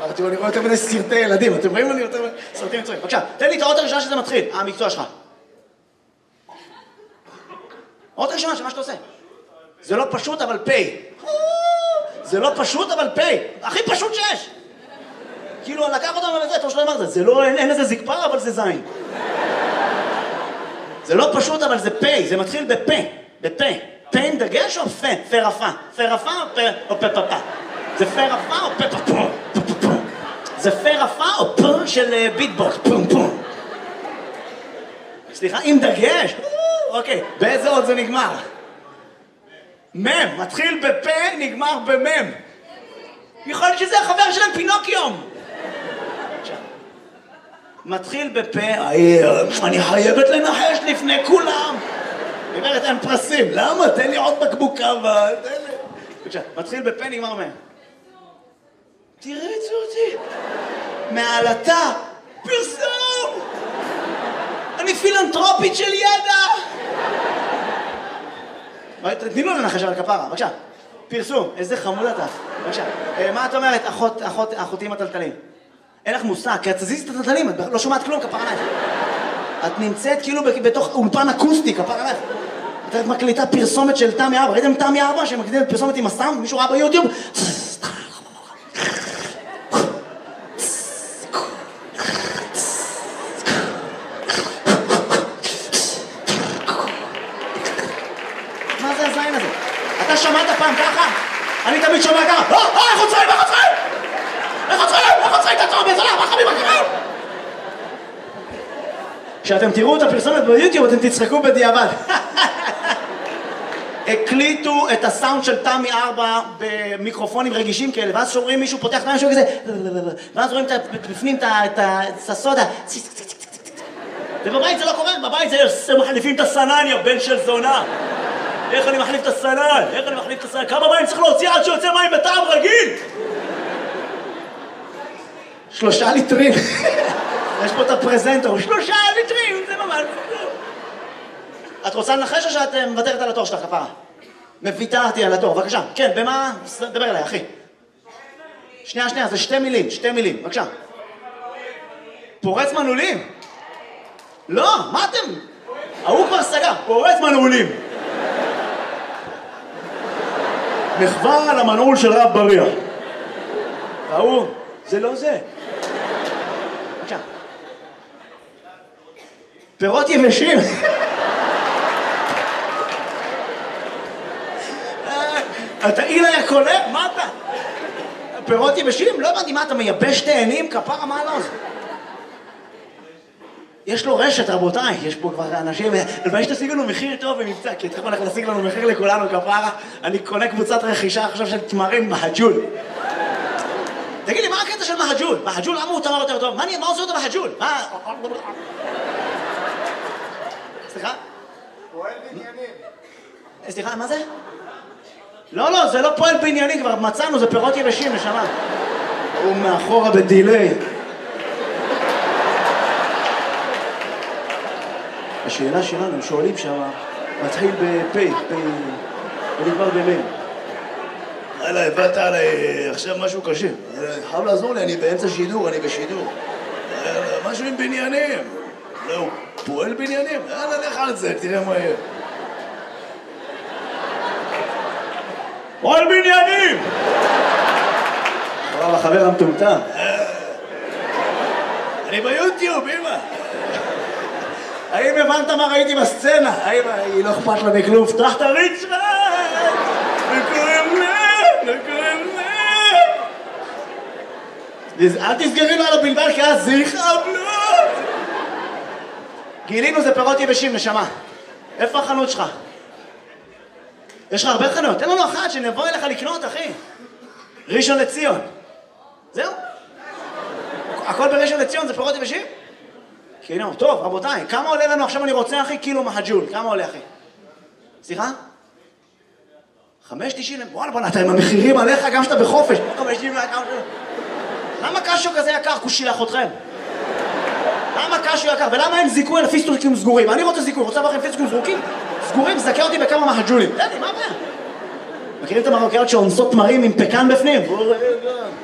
אני רואה יותר מדי סרטי ילדים, אתם רואים אני יותר סרטים מצויים. בבקשה, תן לי את האות הראשונה שזה מתחיל, המקצוע שלך. האות הראשונה שמה שאתה עושה. זה לא פשוט אבל פי. זה לא פשוט אבל פי. הכי פשוט שיש. כאילו, לקח אותם לזה, אתה שלא אמרת, זה לא, אין איזה זקפה, אבל זה זין. זה לא פשוט, אבל זה פי, זה מתחיל בפה, בפה. פה עם דגש או פה? פה רפה. פה רפה או פה פפה? זה פה רפה או פה פפה? זה פה רפה או פה של ביטבוקס? פום פום. סליחה, עם דגש? אוקיי, באיזה עוד זה נגמר? מם, מתחיל בפה, נגמר במם. יכול להיות שזה החבר שלהם פינוקיום. מתחיל בפה, אני חייבת לנחש לפני כולם. אומרת, אין פרסים. למה? תן לי עוד בקבוק קווה. מתחיל בפה, נגמר מהם. תראי אותי. מעלתה, פרסום. אני פילנטרופית של ידע. תתני לו לנחש על הכפרה, בבקשה. פרסום, איזה חמוד אתה. בבקשה. מה את אומרת, אחותי עם הטלטלים? אין לך מושג, כי את תזיז את הטלטלים, את לא שומעת כלום, כפרה עלייך. את נמצאת כאילו בתוך אולפן אקוסטי, כפרה עלייך. את מקליטה פרסומת של תמי ארבע. ראיתם תמי ארבע שמקליטה פרסומת עם הסם? מישהו ראה ביוטיוב? מה זה הזין הזה? אתה שמעת פעם ככה? אני תמיד שומע ככה. איך עוצרים? תעצור בזולה, מה חביב הקרב? כשאתם תראו את הפרסומת ביוטיוב, אתם תצחקו בדיעבד. הקליטו את הסאונד של תמי ארבע במיקרופונים רגישים כאלה, ואז שומעים מישהו פותח את המשהו כזה, ואז רואים בפנים את הסודה. ובבית זה לא קורה, בבית זה מחליפים את הסנן, יא בן של זונה. איך אני מחליף את הסנן? כמה מים צריך להוציא עד שיוצא מים בטעם רגיל? 3 ליטרים. יש פה את הפרזנטור. 3 ליטרים, זה ממש. את רוצה לנחש או שאת מוותרת על התור שלך, כפרה? מוותרתי על התור, בבקשה. כן, במה? דבר אליי, אחי. שנייה, זה 2 מילים, בבקשה. פורץ מנעולים? לא, מה אתם? ההוא כבר סגר, פורץ מנעולים. מחווה על המנעול של רב בריח. ההוא, זה לא זה. בבקשה. פירות יבשים. אתה אילה יא קולב? מה אתה? פירות יבשים? לא הבנתי, מה אתה מייבש תאנים? כפרה, מה לא זה? יש לו רשת, רבותיי, יש פה כבר אנשים, ולבאי שתשיג לנו מחיר טוב ומבצע, כי אתכם הולך להשיג לנו מחיר לכולנו, כפרה, אני קונה קבוצת רכישה עכשיו של תמרים מהג'ול. תגיד לי, מה הקטע של מהג'ול? מהג'ול, למה הוא תמר יותר טוב? מה עושה אותו מהג'ול? מה? סליחה? פועל בניינים. סליחה, מה זה? לא, זה לא פועל בעניינים, כבר מצאנו, זה פירות יבשים, נשמה. הוא מאחורה בדילי. השאלה שלנו, הם שואלים שם, מתחיל בפי, ונגמר במם. הלאה, הבאת עליי עכשיו משהו קשה. חייב לעזור לי, אני באמצע שידור, אני בשידור. משהו עם בניינים. לא, הוא פועל בניינים. יאללה, לך על זה, תראה מה יהיה. פועל בניינים! חבר החבר המטומטם. אני ביוטיוב, אמא. האם הבנת מה ראיתי בסצנה? האם היא לא אכפת לה מכלום? פתח את הריצ'רד! וקוראים אל תסגרי לו על הבלבל כי אז זה יכאבלות! גילינו זה פירות יבשים, נשמה. איפה החנות שלך? יש לך הרבה חנויות, תן לנו אחת שנבוא אליך לקנות, אחי. ראשון לציון. זהו? הכל בראשון לציון זה פירות יבשים? כן, טוב, רבותיי, כמה עולה לנו עכשיו אני רוצה, אחי? קילו מהג'ול, כמה עולה, אחי? סליחה? 5.90? וואלה, בוא נתן עם המחירים עליך גם שאתה בחופש. 5.90 למה קשו כזה יקר? כושילח אתכם. למה קשו יקר? ולמה אין זיכוי על פיסטוקים סגורים? אני רוצה זיכוי, רוצה לכם פיסטוקים סגורים? זכה אותי בכמה מהג'ולים. תן לי, מה הבעיה? מכירים את המרוקאיות שאונסות תמרים עם פקן בפנים?